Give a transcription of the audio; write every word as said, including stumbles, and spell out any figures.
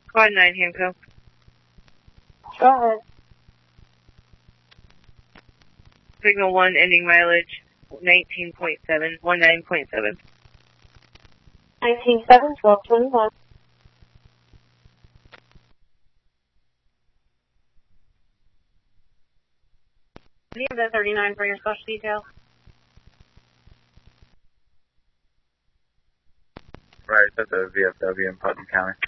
Quad nine, Hanco. Go ahead. Signal one, ending mileage nineteen point seven, nineteen point seven. nineteen seven, twelve twenty-one. Do you have the thirty-nine for your special detail? Right, that's a V F W in Putnam County.